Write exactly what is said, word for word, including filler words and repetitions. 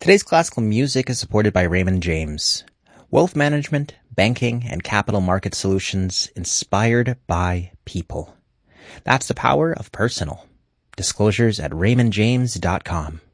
Today's classical music is supported by Raymond James. Wealth management, banking, and capital market solutions inspired by people. That's the power of personal. Disclosures at raymond james dot com.